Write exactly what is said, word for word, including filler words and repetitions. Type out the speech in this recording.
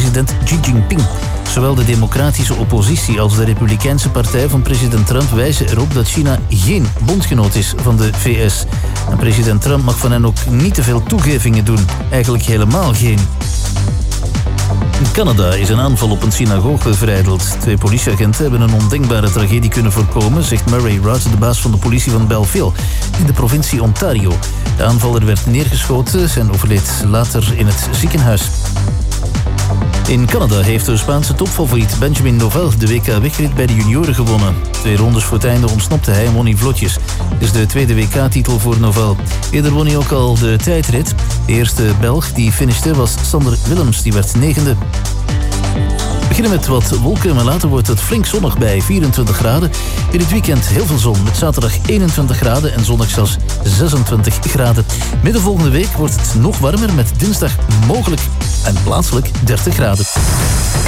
president Xi Jinping. Zowel de democratische oppositie als de republikeinse partij van president Trump wijzen erop dat China geen bondgenoot is van de V S. En president Trump mag van hen ook niet te veel toegevingen doen. Eigenlijk helemaal geen. In Canada is een aanval op een synagoge verijdeld. Twee politieagenten hebben een ondenkbare tragedie kunnen voorkomen, zegt Murray Rudd, de baas van de politie van Belleville, in de provincie Ontario. De aanvaller werd neergeschoten en overleed later in het ziekenhuis. In Canada heeft de Spaanse topfavoriet Benjamin Novel de W K-wegrit bij de junioren gewonnen. Twee rondes voor het einde ontsnapte hij en won hij vlotjes. Het is de tweede W K-titel voor Novel. Eerder won hij ook al de tijdrit. De eerste Belg die finishte was Sander Willems, die werd negende. We beginnen met wat wolken, maar later wordt het flink zonnig bij vierentwintig graden. In het weekend heel veel zon, met zaterdag eenentwintig graden en zondag zelfs zesentwintig graden. Midden volgende week wordt het nog warmer, met dinsdag mogelijk en plaatselijk dertig graden.